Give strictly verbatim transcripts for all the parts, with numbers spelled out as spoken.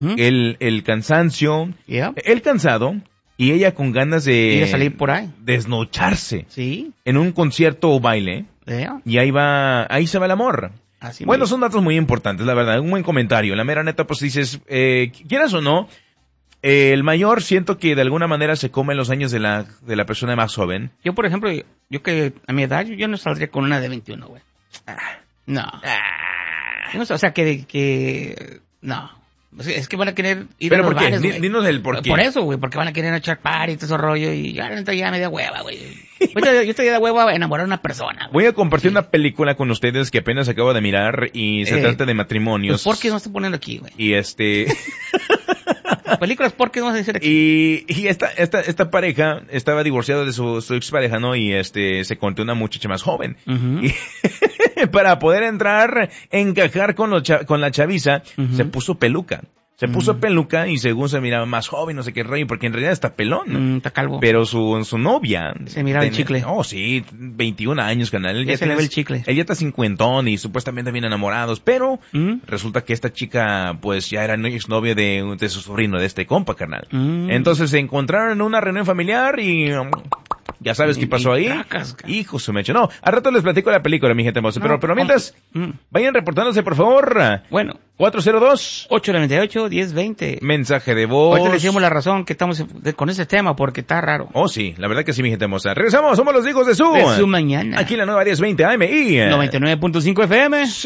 ¿Mm? el, el cansancio, Yeah. el cansado, y ella con ganas de... Ir a salir por ahí. Desnocharse. Sí. En un concierto o baile, Yeah. y ahí va, ahí se va el amor. Así Bueno, mismo. son datos muy importantes, la verdad, un buen comentario. La mera neta, pues dices, eh, quieras o no, eh, el mayor siento que de alguna manera se come los años de la, de la persona más joven. Yo, por ejemplo, yo que a mi edad, yo, yo no saldría con una de veintiuno, güey. No. Yo no sé, o sea, que, que, no. O sea, es que van a querer ir ¿Pero a los por qué? bares, Di- güey. dinos el por qué. Por eso, güey, porque van a querer echar party y todo ese rollo y ya, la neta, ya me da hueva, güey. Yo, yo estoy de hueva a enamorar a una persona, güey. Voy a compartir Sí. una película con ustedes que apenas acabo de mirar y se Eh, trata de matrimonios. Pues, ¿por qué no estoy poniendo aquí, güey? Y este... Películas, ¿por qué no vas a decir aquí? Y, y esta, esta, esta pareja estaba divorciada de su, su expareja, ¿no? Y este, se contó una muchacha más joven. Ujú. Y para poder entrar, encajar con los cha- con la chaviza, Ujú. se puso peluca. Se puso Ujú. peluca y según se miraba más joven, no sé qué rollo, porque en realidad está pelón. Mm, está calvo. Pero su, su novia... Se miraba el tenía- chicle. Oh, sí, veintiún años, canal. Él Ya se le tiene- ve el chicle. Él ya está cincuentón y supuestamente bien enamorados, pero Mm. resulta que esta chica, pues, ya era exnovia de, de su sobrino, de este compa, carnal. Mm. Entonces se encontraron en una reunión familiar y... um, ¿ya sabes Y- qué pasó y ahí? tracas, cara. Hijo, se me echó. No, al rato les platico la película, mi gente hermosa. No, pero, pero mientras, ¿cómo? Mm. vayan reportándose, por favor. Bueno, cuatro cero dos, ocho noventa y ocho, diez veinte. mensaje de voz. Ahorita le decimos la razón que estamos de- con ese tema porque está raro. Oh, sí, la verdad que sí, mi gente hermosa. Regresamos, somos los hijos de su... De su mañana. Aquí en la nueva diez veinte A M y... noventa y nueve punto cinco F M. Sí.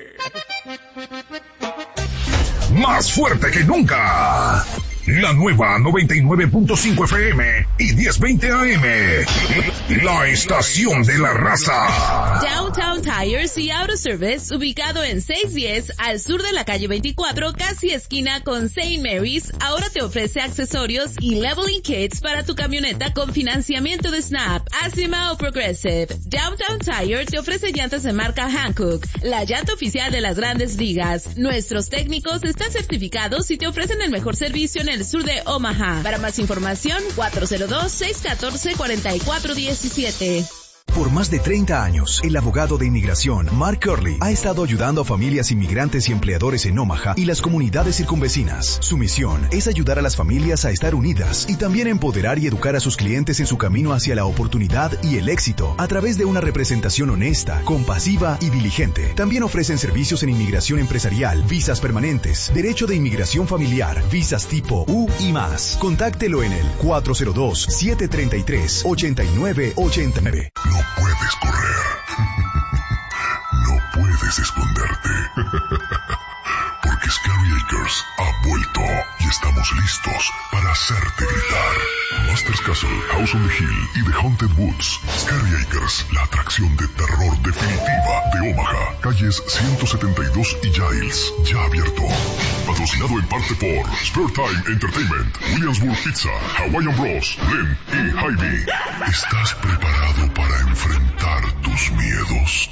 Más fuerte que nunca. La nueva noventa y nueve punto cinco F M y diez veinte A M. La estación de la raza. Downtown Tires y Auto Service, ubicado en seiscientos diez al sur de la calle veinticuatro, casi esquina con Saint Mary's, ahora te ofrece accesorios y leveling kits para tu camioneta con financiamiento de Snap, Acima o Progressive. Downtown Tire te ofrece llantas de marca Hankook, la llanta oficial de las grandes ligas. Nuestros técnicos están certificados y te ofrecen el mejor servicio en el sur de Omaha. Para más información, cuatro cero dos, seis uno cuatro, cuatro cuatro uno siete. Por más de treinta años, el abogado de inmigración, Mark Curley, ha estado ayudando a familias inmigrantes y empleadores en Omaha y las comunidades circunvecinas. Su misión es ayudar a las familias a estar unidas y también empoderar y educar a sus clientes en su camino hacia la oportunidad y el éxito a través de una representación honesta, compasiva y diligente. También ofrecen servicios en inmigración empresarial, visas permanentes, derecho de inmigración familiar, visas tipo U y más. Contáctelo en el cuatro cero dos, siete tres tres, ocho nueve ocho nueve. No puedes correr. No puedes esconderte. Porque Scary Acres ha vuelto y estamos listos para hacerte gritar. Masters Castle, House on the Hill y The Haunted Woods. Scary Acres, la atracción de terror definitiva de Omaha. Calles ciento setenta y dos y Giles, ya abierto. Patrocinado en parte por Spare Time Entertainment, Williamsburg Pizza, Hawaiian Bros, Len y Hy-Vee. ¿Estás preparado para enfrentar tus miedos?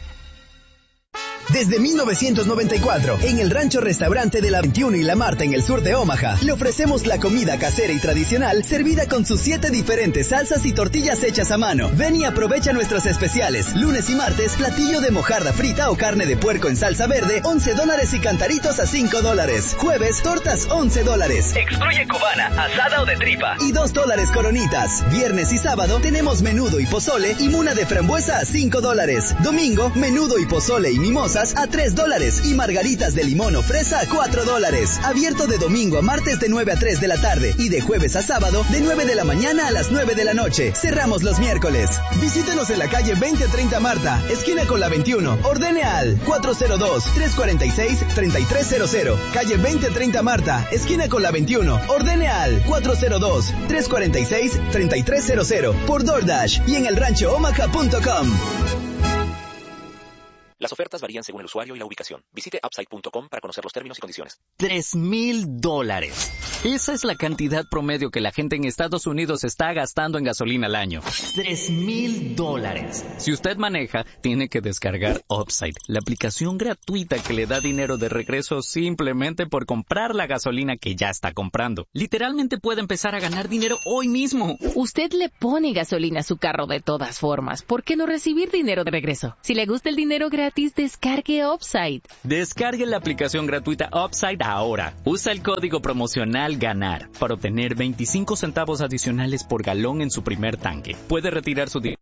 Desde mil novecientos noventa y cuatro, en el Rancho Restaurante de la veintiuno y La Marta en el sur de Omaha, le ofrecemos la comida casera y tradicional servida con sus siete diferentes salsas y tortillas hechas a mano. Ven y aprovecha nuestros especiales. Lunes y martes, platillo de mojarra frita o carne de puerco en salsa verde, once dólares y cantaritos a cinco dólares. Jueves, tortas, once dólares. Excluye cubana, asada o de tripa. Y dos dólares coronitas. Viernes y sábado tenemos menudo y pozole y muna de frambuesa a cinco dólares. Domingo, menudo y pozole y mimosas a tres dólares y margaritas de limón o fresa a cuatro dólares. Abierto de domingo a martes de nueve a tres de la tarde y de jueves a sábado de nueve de la mañana a las nueve de la noche. Cerramos los miércoles. Visítenos en la calle veinte treinta Marta, esquina con la veintiuno. Ordene al cuatro cero dos, tres cuatro seis, tres tres cero cero. Calle veinte treinta Marta, esquina con la veintiuno. Ordene al cuatro cero dos, tres cuatro seis, tres tres cero cero por DoorDash y en el rancho omaha punto com. Las ofertas varían según el usuario y la ubicación. Visite upside punto com para conocer los términos y condiciones. Tres mil dólares. Esa es la cantidad promedio que la gente en Estados Unidos está gastando en gasolina al año. Tres mil dólares. Si usted maneja, tiene que descargar Upside, la aplicación gratuita que le da dinero de regreso simplemente por comprar la gasolina que ya está comprando. Literalmente puede empezar a ganar dinero hoy mismo. Usted le pone gasolina a su carro de todas formas. ¿Por qué no recibir dinero de regreso? Si le gusta el dinero gratis, descargue Upside. Descargue la aplicación gratuita Upside ahora. Usa el código promocional GANAR para obtener veinticinco centavos adicionales por galón en su primer tanque. Puede retirar su dinero